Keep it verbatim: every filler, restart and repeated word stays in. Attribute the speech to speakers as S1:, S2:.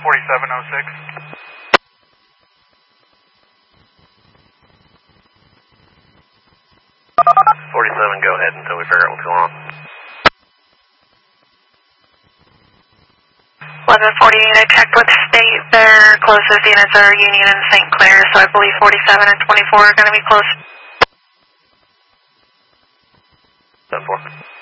S1: forty-seven oh six.
S2: forty-seven, go ahead until we figure out what's going on.
S3: eleven forty-eight, I checked with state. Their closest units are Union and Saint Clair, so I believe forty-seven and twenty-four are going to be close.
S2: ten four.